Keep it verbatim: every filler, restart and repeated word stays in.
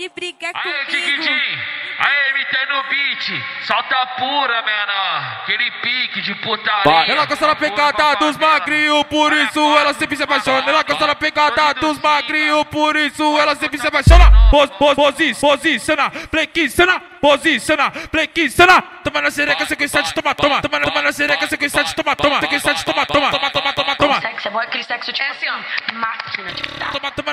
de brigar Aê, comigo. Tiquidim! Aê, M T no beat! Solta pura, menor! Aquele pique de putaria! Ela gosta da pegada dos magrinhos, por isso ela sempre se apaixona. Ela gosta da pegada dos magrinhos, por isso ela sempre se apaixona. Pos, pos, posi, posiciona, flexiona, posiciona, flexiona. Toma na sereca, sequência de toma, toma. Toma, toma na sereca, sequência de toma, toma.